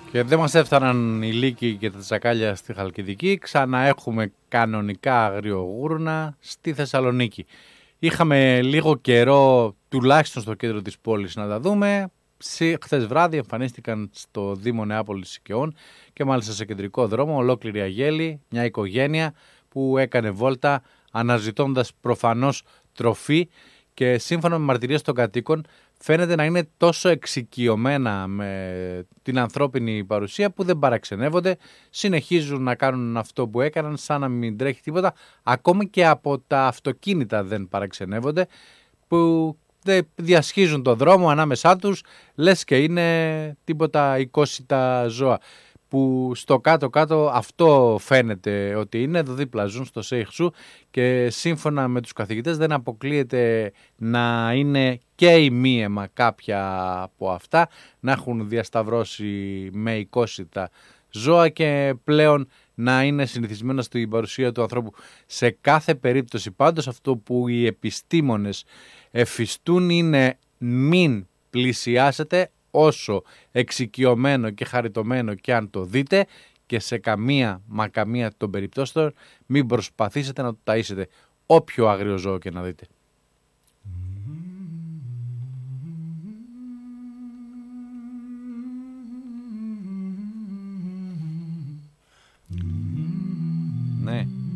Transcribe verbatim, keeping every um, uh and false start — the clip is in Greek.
Και δεν μας έφταναν οι λύκοι και τα τσακάλια στη Χαλκιδική, ξανά έχουμε κανονικά αγριογούρνα στη Θεσσαλονίκη. Είχαμε λίγο καιρό, τουλάχιστον στο κέντρο της πόλης, να τα δούμε. Χθες βράδυ εμφανίστηκαν στο Δήμο Νεάπολης Σικαιών και μάλιστα σε κεντρικό δρόμο ολόκληρη αγέλη, μια οικογένεια που έκανε βόλτα αναζητώντας προφανώς τροφή και σύμφωνα με μαρτυρίες των κατοίκων φαίνεται να είναι τόσο εξοικειωμένα με την ανθρώπινη παρουσία που δεν παραξενεύονται, συνεχίζουν να κάνουν αυτό που έκαναν σαν να μην τρέχει τίποτα, ακόμη και από τα αυτοκίνητα δεν παραξενεύονται που διασχίζουν το δρόμο ανάμεσά τους, λες και είναι τίποτα εικόσιτα ζώα. Που στο κάτω-κάτω αυτό φαίνεται ότι είναι, εδώ δίπλα ζουν στο Σέιχσου και σύμφωνα με τους καθηγητές δεν αποκλείεται να είναι και ημίαιμα κάποια από αυτά, να έχουν διασταυρώσει με εικόσιτα ζώα και πλέον να είναι συνηθισμένα στην παρουσία του ανθρώπου. Σε κάθε περίπτωση πάντως αυτό που οι επιστήμονες εφιστούν είναι μην πλησιάσετε όσο εξοικειωμένο και χαριτωμένο και αν το δείτε και σε καμία μα καμία των περιπτώσεων μην προσπαθήσετε να το ταΐσετε όποιο άγριο ζώο και να δείτε.